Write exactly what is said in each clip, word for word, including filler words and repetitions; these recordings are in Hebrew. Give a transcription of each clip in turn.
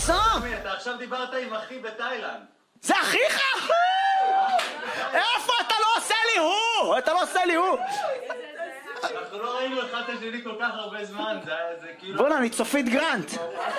What's up? אתה עכשיו דיברת עם אחי בתאילנד. זה אחיך? איפה אתה לא עושה לי הוא? אתה לא עושה לי הוא. אנחנו לא ראינו אחד את השני כל כך הרבה זמן, זה כאילו... בוא'נה, אני צופית גרנט.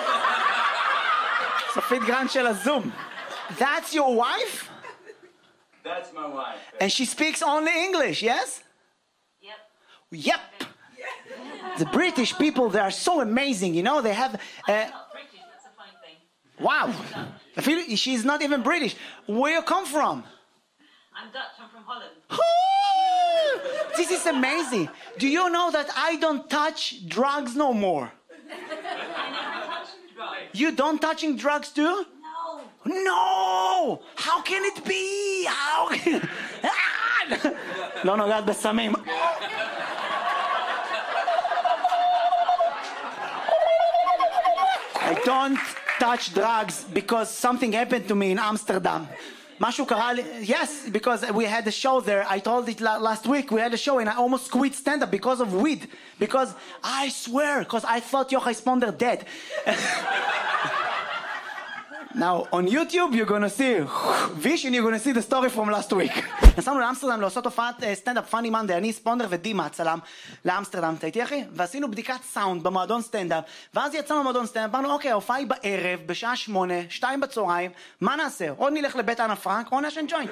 צופית גרנט של הזום. That's your wife? That's my wife. And she speaks only English, yes? Yep. Yep. The British people, they are so amazing, you know, they have... Uh, I'm not British, that's a fine thing. wow. I feel she's not even British. Where you come from? I'm Dutch, I'm from Holland. This is amazing. Do you know that I don't touch drugs no more? I never touched drugs. You don't touching drugs too? No. No! How can it be? How can... לא נוגעת בסמים. I don't touch drugs because something happened to me in Amsterdam. משהו קרה לי, yes, because we had a show there, I told it last week, we had a show and I almost quit stand-up because of weed, because I swear, because I thought Yochai Sponder dead. Now, on YouTube, you're gonna see Vish and you're gonna see the story from last week. נסענו לאמסטרדם לעשות הופעת סטנדאפ פאני מנדי, אני ספונדר ודימה הצלם לאמסטרדם, אתה איתי אחי? ועשינו בדיקת סאונד במועדון סטנדאפ, ואז יצאנו במועדון סטנדאפ, אמרנו אוקיי, ההופעה היא בערב, בשעה שמונה, שתיים בצהריים, מה נעשה? עוד נלך לבית אנה פרנק, או נשן ג'וינט.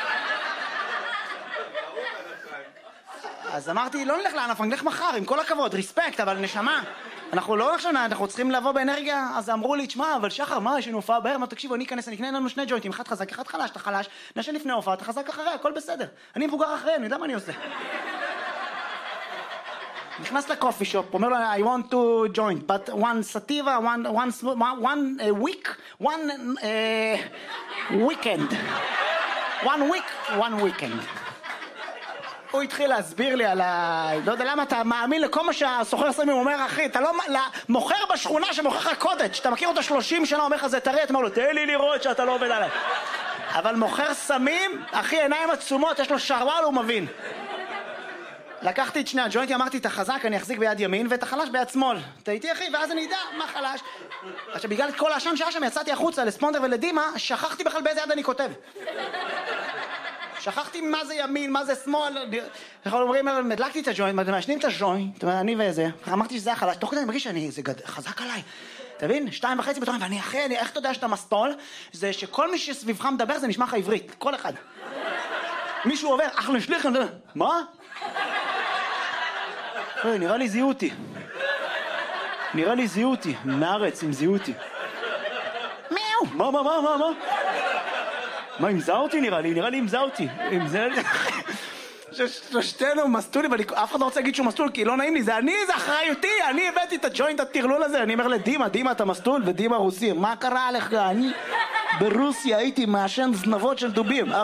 אז אמרתי, לא נלך לאנה פרנק, נלך מחר, עם כל הכבוד, ריספקט, אבל נשמה. אנחנו לא שנה, אנחנו צריכים לבוא באנרגיה, אז אמרו לי, תשמע, אבל שחר, מה, יש לנו הופעה בערב? מה, תקשיבו, אני אכנס, אני אקנה לנו שני ג'וינטים, אחד חזק, אחד חלש, אתה חלש, נשן לפני הופעה, אתה חזק אחריה, הכל בסדר. אני מבוגר אחריהם, אני יודע מה אני עושה. נכנס לקופי שופ, אומר לו, I want to joint, but one sativa, one, one, one uh, week, one uh, weekend. One week, one weekend. הוא התחיל להסביר לי על ה... לא יודע למה אתה מאמין לכל מה שהסוחר סמים אומר, אחי, אתה לא... מוכר בשכונה שמוכר לך קוטג', אתה מכיר אותו שלושים שנה, אומר לך זה תראה, אתה אומר לו, תן לי לראות שאתה לא עובד עליי. אבל מוכר סמים, אחי, עיניים עצומות, יש לו שרוואל, הוא מבין. לקחתי את שני הג'וינטים, אמרתי, את החזק אני אחזיק ביד ימין, ואת החלש ביד שמאל. אתה איתי, אחי, ואז אני אדע מה חלש. עכשיו, בגלל את כל העשן שהיה שם, יצאתי החוצה לספונדר ולדימה, שכחתי בכלל באיזה יד אני כותב. שכחתי מה זה ימין, מה זה שמאל. אנחנו אומרים, מדלקתי את הג'וינט, מעשנים את הג'וינט, אני וזה, אמרתי שזה היה חלש, תוך כדי אני מרגיש שאני, זה חזק עליי. אתה מבין? שתיים וחצי בתורן, ואני אחרי, איך אתה יודע שאתה מסטול? זה שכל מי שסביבך מדבר זה נשמע לך עברית, כל אחד. מישהו עובר, אך נשליך, מה? נראה לי זיהו אותי. נראה לי זיהו אותי, מארץ, אם זיהו אותי. מיהו! מה, מה, מה, מה, מה? מה, ימזע אותי נראה לי? נראה לי ימזע אותי. ימזע לי... שלושתנו מסטולים, אף אחד לא רוצה להגיד שהוא מסטול, כי לא נעים לי, זה אני, זה אחריותי, אני הבאתי את הג'וינט הטרלול הזה, אני אומר לדימה, דימה אתה מסטול, ודימה רוסי, מה קרה לך? אני ברוסיה הייתי מעשן זנבות של דובים.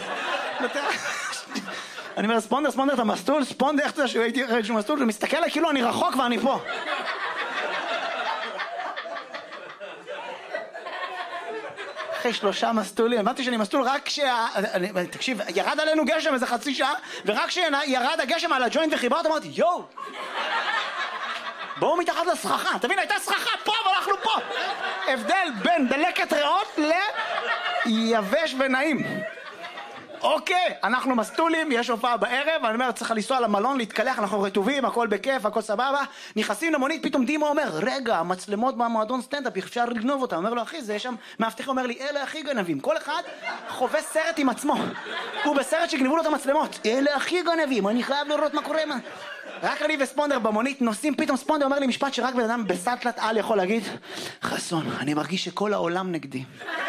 אני אומר, ספונדר, ספונדר, אתה מסטול? ספונדר, איך אתה שהייתי אחרי שהוא מסטול? הוא מסתכל עליי כאילו אני רחוק ואני פה. אחרי שלושה מסטולים, הבנתי שאני מסטול רק כשה... תקשיב, ירד עלינו גשם איזה חצי שעה, ורק כשירד הגשם על הג'וינט וחיברת, אמרתי, יואו! בואו מתחת לסככה, תבין, הייתה סככה פה, אבל אנחנו פה! הבדל בין דלקת ריאות ליבש ונעים. אוקיי, אנחנו מסטולים, יש הופעה בערב, אני אומר, צריך לנסוע למלון, להתקלח, אנחנו רטובים, הכל בכיף, הכל סבבה. נכנסים למונית, פתאום דימה אומר, רגע, המצלמות במועדון סטנדאפ, אפשר לגנוב אותה. אומר לו, אחי, זה יש שם, מאבטח אומר לי, אלה הכי גנבים. כל אחד חווה סרט עם עצמו. הוא בסרט שגנבו לו את המצלמות. אלה הכי גנבים, אני חייב לראות מה קורה. רק אני וספונדר במונית נוסעים, פתאום ספונדר אומר לי משפט שרק בן אדם בסטלת על יכול להגיד, חסון, אני מרגיש שכל העולם נגדי.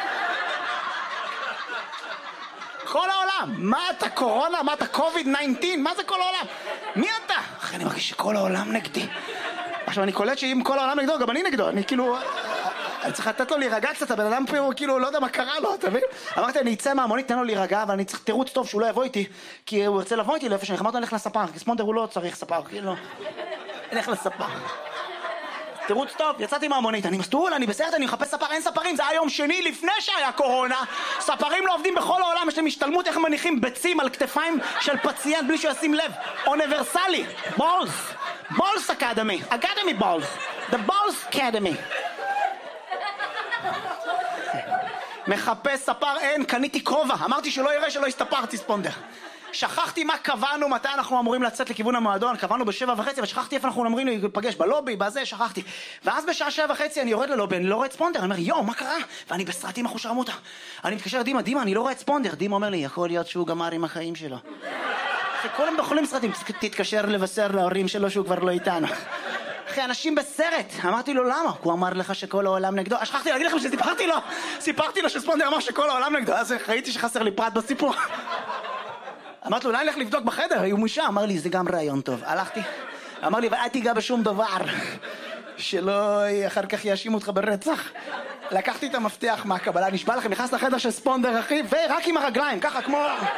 כל העולם, מה אתה קורונה, מה אתה קוביד תשע עשרה, מה זה כל העולם? מי אתה? אחי, אני מרגיש שכל העולם נגדי. עכשיו אני קולט שאם כל העולם נגדו, גם אני נגדו, אני כאילו, אני צריך לתת לו להירגע קצת, הבן אדם פה כאילו לא יודע מה קרה לו, אתה מבין? אמרתי, אני אצא מהמונית, תן לו להירגע, אבל אני צריך תירוץ טוב שהוא לא יבוא איתי, כי הוא ירצה לבוא איתי לאיפה שאני, אמרתי, אני הולך לספר, כי ספונדר הוא לא צריך ספר, כאילו, אני הולך לספר. תירוץ טוב, יצאתי מהמונית, אני מסטול, אני בסרט, אני מחפש ספר, אין ספרים, זה היה יום שני לפני שהיה קורונה, ספרים לא עובדים בכל העולם, יש להם השתלמות איך מניחים ביצים על כתפיים של פציינט בלי שהוא ישים לב, אוניברסלי, בולס, בולס אקדמי, אקדמי בולס, the בולס אקדמי. מחפש ספר, אין, קניתי כובע. אמרתי שלא יראה שלא הסתפרתי, ספונדר. שכחתי מה קבענו, מתי אנחנו אמורים לצאת לכיוון המועדון, קבענו בשבע וחצי, ושכחתי איפה אנחנו אמורים להיפגש, בלובי, בזה, שכחתי. ואז בשעה שבע וחצי אני יורד ללובי, אני לא רואה את ספונדר, אני אומר, יואו, מה קרה? ואני בסרטים אחושרמוטה. אני מתקשר לדימה, דימה, אני לא רואה את ספונדר. דימה אומר לי, יכול להיות שהוא גמר עם החיים שלו. כולם בוחלים סרטים, תתקשר לבשר להורים שלו שהוא כבר לא איתנו. אחי, אנשים בסרט. אמרתי לו, למה? הוא אמר לך שכל העולם נגדו. שכחתי להגיד לכם שסיפרתי לו, סיפרתי לו שספונדר אמר שכל העולם נגדו. אז ראיתי שחסר לי פרט בסיפור. אמרתי לו, אולי נלך לבדוק בחדר, הוא משם. אמר לי, זה גם רעיון טוב. הלכתי, אמר לי, ואל תיגע בשום דבר, שלא אחר כך יאשימו אותך ברצח. לקחתי את המפתח מהקבלה, נשבע לכם, נכנס לחדר של ספונדר, אחי, ורק עם הרגליים, ככה כמו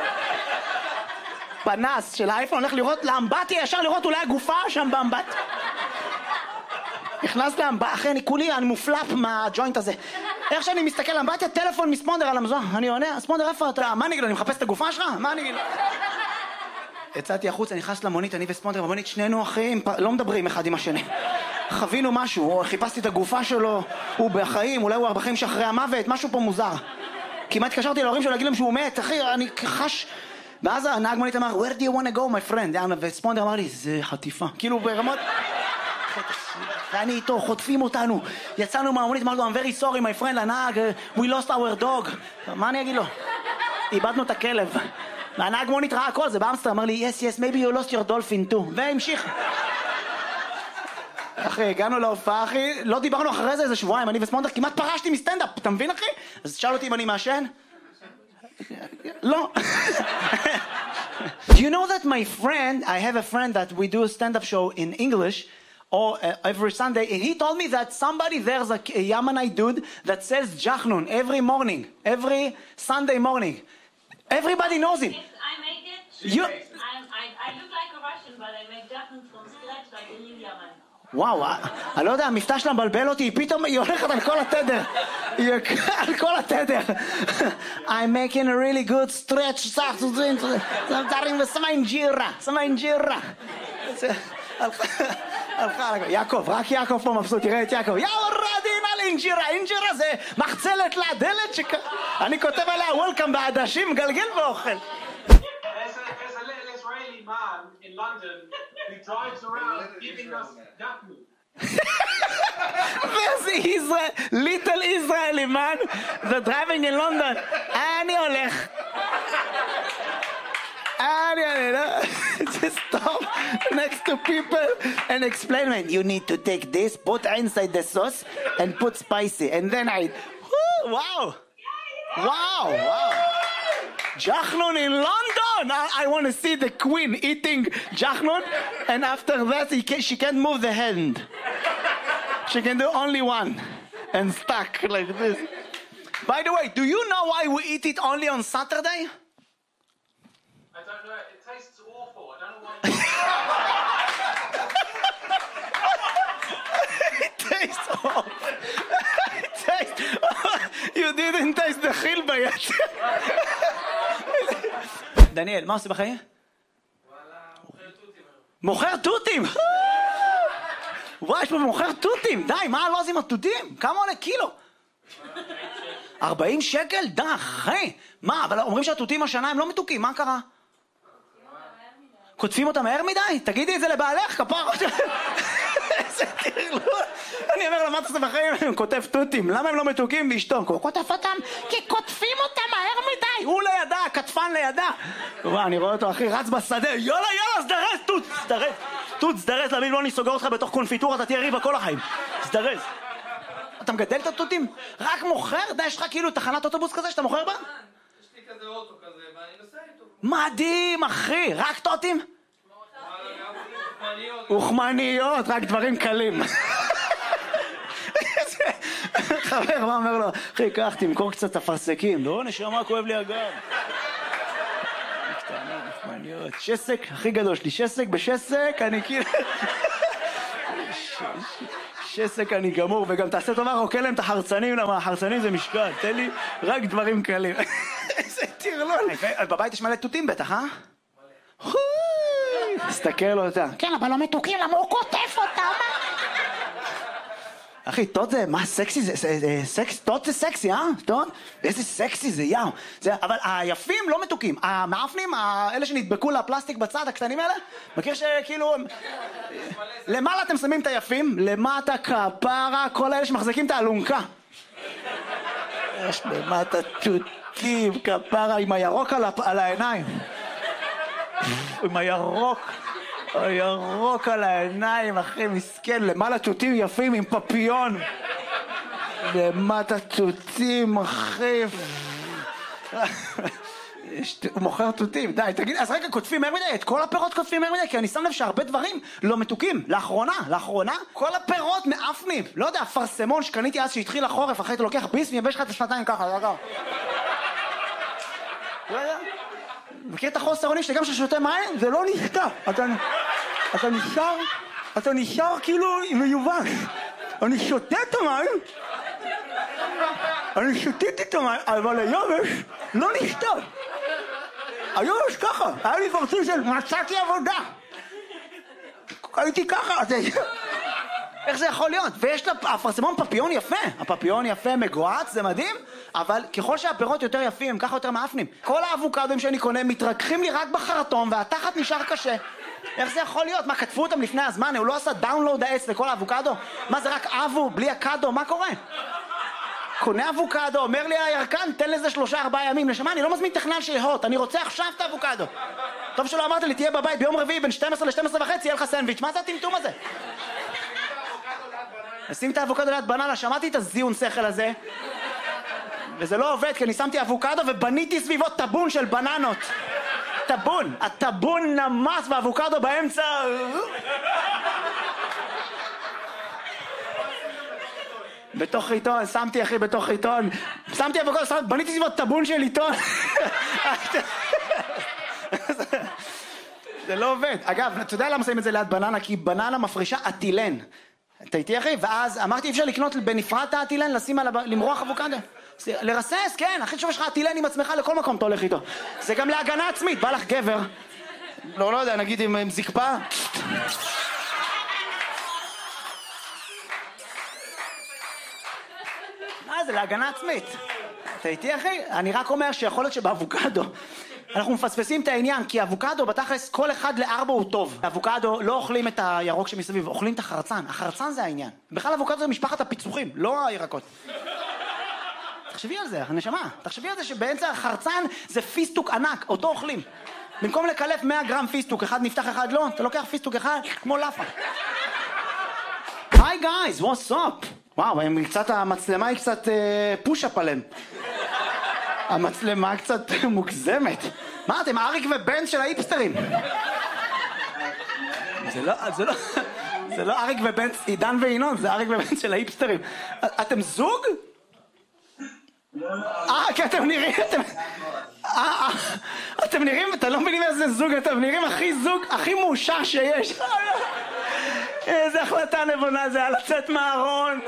פנס של האייפון, הולך לראות לאמבטיה, ישר לראות אולי הגופה שם באמבט. נכנס לאמבטיה, אחי, אני כולי, אני מופלפ מהג'וינט הזה. איך שאני מסתכל לאמבטיה, טלפון מספונדר על המזון. אני עונה, ספונדר, איפה אתה? מה אני אגיד לו, אני מחפש את הגופה שלך? מה אני אגיד לו? יצאתי החוץ, אני נכנס למונית, אני וספונדר, במונית שנינו אחים, לא מדברים אחד עם השני. חווינו משהו, חיפשתי את הגופה שלו, הוא בחיים, אולי הוא בחיים שאחרי המוות, משהו פה מוזר. כמעט התקשרתי להורים שלו להגיד להם שהוא מת, אחי, אני חש... ואז הנהג מונית אמר, where do you want to go, my friend? וספונדר אמר לי, זה חטיפה. כאילו ברמות... ואני איתו, חוטפים אותנו. יצאנו מהמונית, אמרנו, I'm very sorry, my friend, לנהג, we lost our dog. מה אני אגיד לו? איבדנו את הכלב. והנהג מונית ראה הכל, זה באמסטר, אמר לי, yes, yes, maybe you lost your dolphin too. והמשיך. אחי, הגענו להופעה, אחי, לא דיברנו אחרי זה איזה שבועיים, אני וספונדר כמעט פרשתי מסטנדאפ, אתה מבין, אחי? אז שאל אותי אם אני מעשן? לא. You know that my friend, I have a friend that we do a stand-up show in English, or uh, every Sunday, and he told me that somebody there's a, a Yemenite dude that sells jachnun every morning, every Sunday morning. Everybody knows him. Yes, I make it. You... I'm, I, I look like a Russian, but I make jachnun from scratch like a real Yemen. וואו, אני לא יודע, המבטא שלה מבלבל אותי, פתאום היא הולכת על כל התדר. היא על כל התדר. I'm making a really good stretch, סך, דברים ושמה אינג'ירה, שמה אינג'ירה. הלכה, יעקב, רק יעקב פה מבסוט, תראה את יעקב. יאו רדין על אינג'ירה, אינג'ירה זה מחצלת לדלת שכ... אני כותב עליה וולקאם בעדשים, גלגל ואוכל. There's a little Israeli man in London who drives around giving us jachnun. There's a Israel, little Israeli man that driving in London. אני הולך. אני הולך. Just stop next to people and explain, man, you need to take this, put inside the sauce and put spicy. And then I, wow. Wow, wow. Jachnun in London! I, I want to see the queen eating jachnun, and after that he can, she can't move the hand. She can do only one, and stuck like this. By the way, do you know why we eat it only on Saturday? I don't know, it tastes awful. I don't know why you... It tastes awful. It tastes... You didn't taste the chilba yet. דניאל, מה עושה בחיים? וואלה, מוכר תותים. מוכר תותים! וואי, יש פה מוכר תותים! די, מה הלוז עם התותים? כמה עולה קילו? ארבעים שקל? די, אחי! מה, אבל אומרים שהתותים השנה הם לא מתוקים, מה קרה? כותבים אותם מהר מדי? תגידי את זה לבעלך, כפר... איזה תרלול! אני אומר לה, מה אתה עושה בחיים? הוא כותב תותים, למה הם לא מתוקים? ואשתו, הוא כותב אותם כי כותבים אותם מהר מדי! הוא לידה, כתפן לידה! וואי, אני רואה אותו, אחי, רץ בשדה, יאללה, יאללה, סדרז, תות, סדרז! תות, סדרז, להבין, לא אני סוגר אותך בתוך קונפיטורה, אתה תהיה ריבה כל החיים. סדרז. אתה מגדל את התותים? רק מוכר? די, יש לך כאילו תחנת אוטובוס כזה שאתה מוכר בה? יש לי כזה אוטו כזה, ואני נוסע איתו. מדהים, אחי! רק תותים? אוכמניות. אוכמניות, רק דברים קלים. חבר, מה אומר לו? אחי, קח, תמכור קצת אפרסקים. לא, נשמה, כואב לי הגב. קטנים, אוכמניות. שסק, הכי גדול שלי. שסק בשסק, אני כאילו... שסק אני גמור, וגם תעשה טובה, רוקה להם את החרצנים, למה החרצנים זה משקל. תן לי רק דברים קלים. איזה תרלול. בבית יש מלא תותים בטח, אה? תסתכל אותה. כן, אבל לא מתוקים, למה הוא כותב אותם? אחי, טוד זה, מה סקסי זה, סקס, טוד זה סקסי, אה? טוד? איזה סקסי זה, יאו. זה, אבל היפים לא מתוקים. המאפנים, האלה שנדבקו לפלסטיק בצד, הקטנים האלה, מכיר שכאילו... למעלה אתם שמים את היפים, למטה כפרה, כל האלה שמחזיקים את האלונקה. יש למטה תותים, כפרה, עם הירוק על, על העיניים. עם הירוק. הירוק על העיניים, אחי, מסכן, למעלה תותים יפים עם פפיון. למטה תותים, אחי. הוא מוכר תותים, די, תגיד, אז רגע, כותפים מהר מדי, את כל הפירות כותפים מהר מדי, כי אני שם לב שהרבה דברים לא מתוקים. לאחרונה, לאחרונה, כל הפירות מאפנים. לא יודע, פרסמון שקניתי אז שהתחיל החורף, אחרי אתה לוקח ביס ויבש לך את השפתיים ככה, לא יודע. לא יודע. מכיר את החוסר אונים שגם ששותה מים, זה לא נשתה. אתה, אתה נשאר, אתה נשאר כאילו מיובש. אני שותה את המים, אני שותיתי את המים, אבל היובש לא נשתה. היובש ככה, היה לי פרצוף של מצאתי עבודה. הייתי ככה, איך זה יכול להיות? ויש לה, הפרסמון פפיון יפה, הפפיון יפה מגועץ, זה מדהים, אבל ככל שהפירות יותר יפים, ככה יותר מאפנים. כל האבוקדוים שאני קונה מתרככים לי רק בחרטום, והתחת נשאר קשה. איך זה יכול להיות? מה, כתבו אותם לפני הזמן? הוא לא עשה דאונלוד העץ לכל האבוקדו? מה זה רק אבו, בלי הקדו? מה קורה? קונה אבוקדו, אומר לי הירקן, תן לזה שלושה ארבעה ימים. לשמה, אני לא מזמין טכנן שיהות, אני רוצה עכשיו את האבוקדו. טוב שלא אמרת לי, תהיה בבית ביום רביעי בין שתים עשרה ל-שתים עשרה וחצי, יהיה לך סנדוויץ'. מה זה הטמטום הזה? נשים את האבוקדו ליד בננה, שמעתי את הזיון שכל הזה, וזה לא עובד, כי אני שמתי אבוקדו ובניתי סביבו טבון של בננות. טבון, הטבון נמס ואבוקדו באמצע. בתוך עיתון, שמתי אחי בתוך עיתון, שמתי אבוקדו, בניתי סביבו טבון של עיתון. זה לא עובד. אגב, אתה יודע למה שמים את זה ליד בננה? כי בננה מפרישה אטילן. אתה איתי אחי? ואז אמרתי, אפשר לקנות בנפרד את האטילן, לשים עליו, למרוח אבוקדו. לרסס, כן, הכי שוב יש לך אטילן עם עצמך לכל מקום, אתה הולך איתו. זה גם להגנה עצמית, בא לך גבר. לא, לא יודע, נגיד עם, עם זקפה. מה זה, להגנה עצמית. אתה איתי אחי? אני רק אומר שיכול להיות שבאבוקדו אנחנו מפספסים את העניין, כי אבוקדו בתכלס כל אחד לארבע הוא טוב. אבוקדו לא אוכלים את הירוק שמסביב, אוכלים את החרצן. החרצן זה העניין. בכלל אבוקדו זה משפחת הפיצוחים, לא הירקות. תחשבי על זה, הנשמה. תחשבי על זה שבאמצע החרצן זה פיסטוק ענק, אותו אוכלים. במקום לקלף מאה גרם פיסטוק, אחד נפתח אחד לא, אתה לוקח פיסטוק אחד כמו לאפה. היי גייז, what's up? וואו, קצת, המצלמה היא קצת פוש-אפ עליהם. המצלמה קצת מוגזמת. מה אתם, אריק ובן של האיפסטרים? זה לא, זה לא, זה לא אריק ובן, עידן וינון, זה אריק ובן של האיפסטרים. אתם זוג? אה, כי אתם נראים, אתם... אה, אתם נראים, אתם לא מבינים איזה זוג, אתם נראים הכי זוג, הכי מאושר שיש. איזה החלטה נבונה זה, על לצאת מהארון.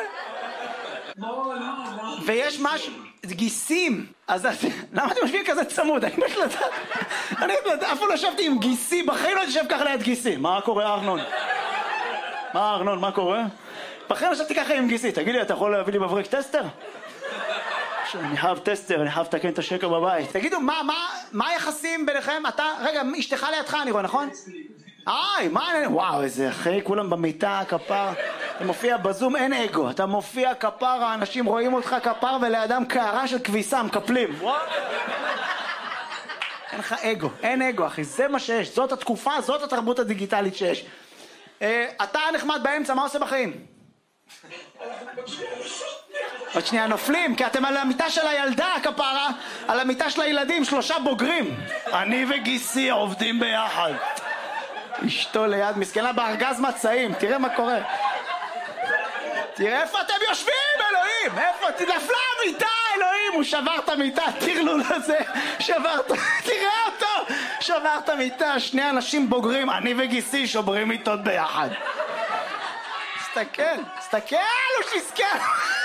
ויש משהו, גיסים. אז למה אתם משווים כזה צמוד? אני לא יודעת. אני אף פעם לא ישבתי עם גיסי, בחיים לא יושב ככה ליד גיסי. מה קורה ארנון? מה ארנון, מה קורה? בחיים לא ישבתי ככה עם גיסי. תגיד לי, אתה יכול להביא לי מבריק טסטר? אני חייב טסטר, אני חייב לתקן את השקע בבית. תגידו, מה, מה, מה היחסים ביניכם? אתה, רגע, אשתך לידך אני רואה, נכון? איי, מה, וואו, איזה אחי, כולם במיטה, כפר. אתה מופיע בזום, אין אגו. אתה מופיע כפר, האנשים רואים אותך כפר, ולידם קערה של כביסה, מקפלים. וואו. אין לך אגו, אין אגו, אחי, זה מה שיש. זאת התקופה, זאת התרבות הדיגיטלית שיש. אה, אתה נחמד באמצע, מה עושה בחיים? עוד שנייה נופלים, כי אתם על המיטה של הילדה, כפרה, על המיטה של הילדים, שלושה בוגרים. אני וגיסי עובדים ביחד. אשתו ליד, מסכנה בארגז מצעים, תראה מה קורה. תראה איפה אתם יושבים, אלוהים, איפה, נפלה המיטה, אלוהים, הוא שבר את המיטה, תרלו לזה, שבר, תראה אותו, שבר את המיטה, שני אנשים בוגרים, אני וגיסי שוברים מיטות ביחד. תסתכל, תסתכל, הוא שיסכל.